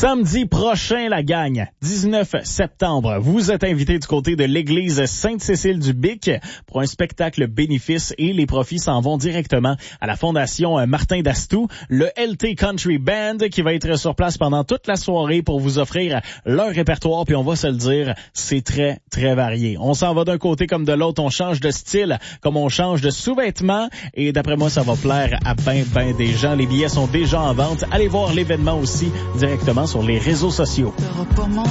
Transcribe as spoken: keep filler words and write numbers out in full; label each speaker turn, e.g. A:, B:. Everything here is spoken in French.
A: Samedi prochain, la gang, dix-neuf septembre, vous êtes invités du côté de l'église Sainte-Cécile-du-Bic pour un spectacle bénéfice et les profits s'en vont directement à la Fondation Martin d'Astou, le L T Country Band qui va être sur place pendant toute la soirée pour vous offrir leur répertoire, puis on va se le dire, c'est très, très varié. On s'en va d'un côté comme de l'autre, on change de style comme on change de sous-vêtements et d'après moi, ça va plaire à ben, ben des gens. Les billets sont déjà en vente. Allez voir l'événement aussi directement sur les réseaux sociaux.